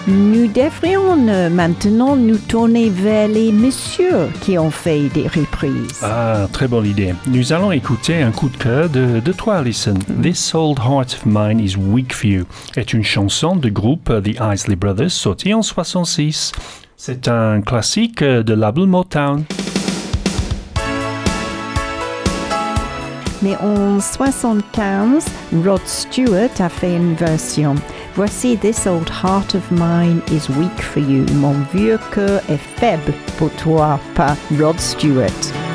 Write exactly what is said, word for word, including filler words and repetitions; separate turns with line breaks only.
Nous devrions euh, maintenant nous tourner vers les messieurs qui ont fait des reprises.
Ah, très bonne idée. Nous allons écouter un coup de cœur de, de toi, Alison. Mm. This Old Heart of Mine is Weak for You est une chanson du groupe The Isley Brothers sortie en soixante-six. C'est un classique de label Motown.
Mais en soixante-quinze, Rod Stewart a fait une version. Voici This Old Heart of Mine is Weak for You. Mon vieux cœur est faible pour toi, par Rod Stewart.